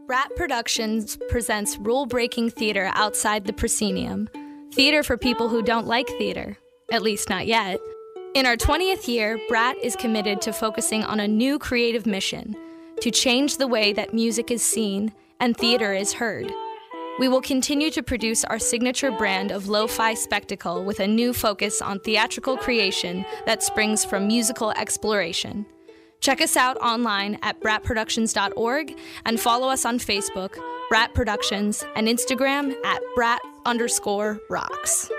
Brat Productions presents rule-breaking theater outside the proscenium. Theater for people who don't like theater, at least not yet. In our 20th year, Brat is committed to focusing on a new creative mission, to change the way that music is seen and theater is heard. We will continue to produce our signature brand of lo-fi spectacle with a new focus on theatrical creation that springs from musical exploration. Check us out online at bratproductions.org and follow us on Facebook, Brat Productions, and Instagram at Brat_Rocks.